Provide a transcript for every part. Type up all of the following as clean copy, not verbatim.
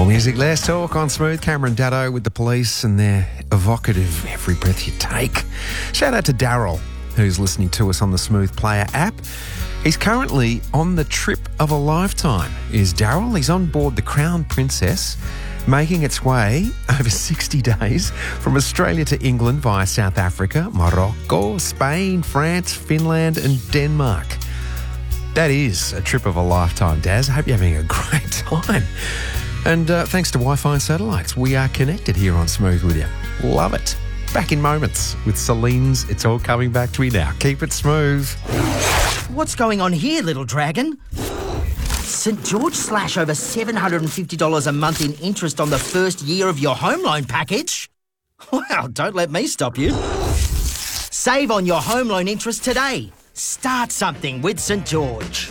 More music, less talk on Smooth. Cameron Daddo with The Police and their evocative Every Breath You Take. Shout out to Daryl, who's listening to us on the Smooth Player app. He's currently on the trip of a lifetime, is Daryl. He's on board the Crown Princess, making its way over 60 days from Australia to England via South Africa, Morocco, Spain, France, Finland and Denmark. That is a trip of a lifetime, Daz. I hope you're having a great time. And thanks to Wi-Fi and satellites, we are connected here on Smooth with you. Love it. Back in moments with Celine's It's All Coming Back to Me Now. Keep it smooth. What's going on here, little dragon? St George slash over $750 a month in interest on the first year of your home loan package? Well, don't let me stop you. Save on your home loan interest today. Start something with St George.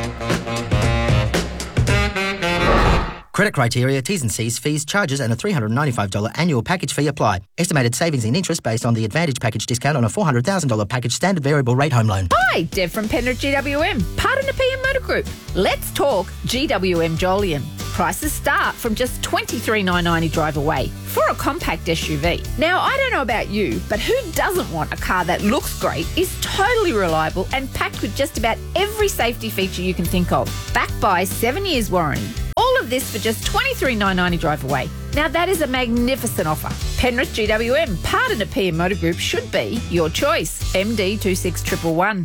Credit criteria, T's and C's, fees, charges and a $395 annual package fee apply. Estimated savings in interest based on the Advantage package discount on a $400,000 package standard variable rate home loan. Hi, Deb from Penrith GWM, partner PM Motor Group. Let's talk GWM Jolion. Prices start from just $23,990 drive away for a compact SUV. Now, I don't know about you, but who doesn't want a car that looks great, is totally reliable and packed with just about every safety feature you can think of, backed by 7 years warranty. All of this for just $23,990 drive away. Now, that is a magnificent offer. Penrith GWM, partner PM Motor Group, should be your choice. MD 26111.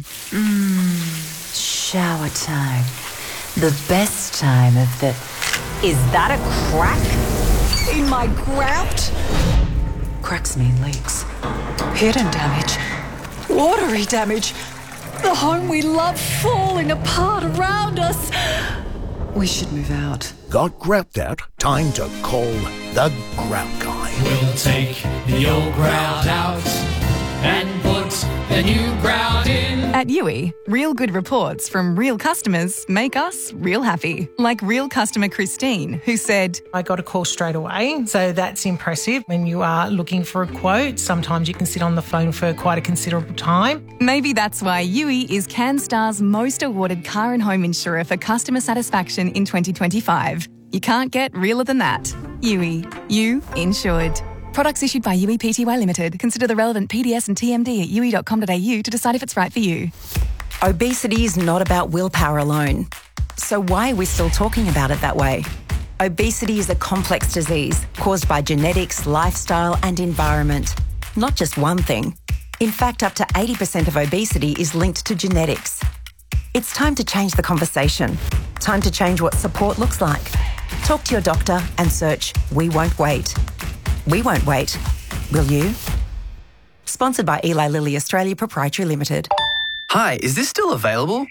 Shower time. The best time of the... Is that a crack in my grout? Cracks mean leaks. Hidden damage. Watery damage. The home we love falling apart around us. We should move out. Got grout out? Time to call the Grout Guy. We'll take the old grout out and put the new grout in. At Yui, real good reports from real customers make us real happy. Like real customer Christine, who said, I got a call straight away, so that's impressive. When you are looking for a quote, sometimes you can sit on the phone for quite a considerable time. Maybe that's why Yui is CanStar's most awarded car and home insurer for customer satisfaction in 2025. You can't get realer than that. Yui, you insured. Products issued by Yui Pty Limited. Consider the relevant PDS and TMD at yui.com.au to decide if it's right for you. Obesity is not about willpower alone. So why are we still talking about it that way? Obesity is a complex disease caused by genetics, lifestyle and environment. Not just one thing. In fact, up to 80% of obesity is linked to genetics. It's time to change the conversation. Time to change what support looks like. Talk to your doctor and search We Won't Wait. We won't wait. Will you? Sponsored by Eli Lilly Australia Proprietary Limited. Hi, is this still available?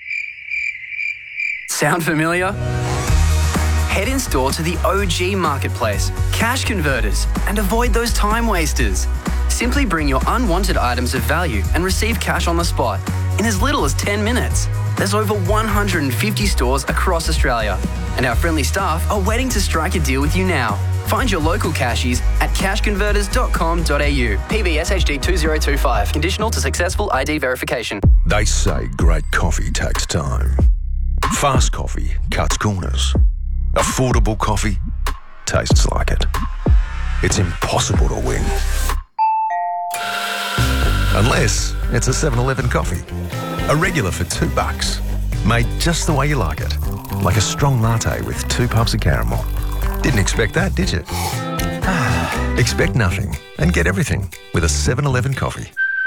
Sound familiar? Head in store to the OG Marketplace, Cash Converters, and avoid those time wasters. Simply bring your unwanted items of value and receive cash on the spot in as little as 10 minutes. There's over 150 stores across Australia, and our friendly staff are waiting to strike a deal with you now. Find your local cashies at cashconverters.com.au. PBS HD 2025. Conditional to successful ID verification. They say great coffee takes time. Fast coffee cuts corners. Affordable coffee tastes like it. It's impossible to win. Unless it's a 7-Eleven coffee. A regular for $2. Made just the way you like it. Like a strong latte with 2 pumps of caramel. Didn't expect that, did you? Expect nothing and get everything with a 7-Eleven coffee.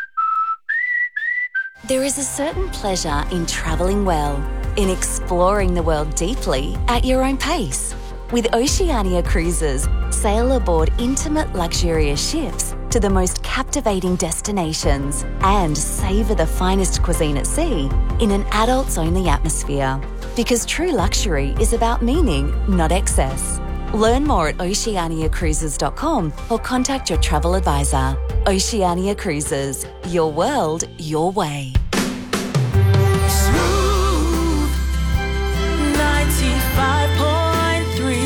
There is a certain pleasure in travelling well, in exploring the world deeply at your own pace. With Oceania Cruises, sail aboard intimate, luxurious ships to the most captivating destinations and savour the finest cuisine at sea in an adults-only atmosphere. Because true luxury is about meaning, not excess. Learn more at oceaniacruises.com or contact your travel advisor. Oceania Cruises, your world, your way. Smooth 95.3.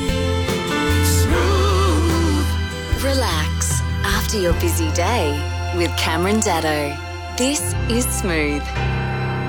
Smooth. Relax after your busy day with Cameron Daddo. This is Smooth.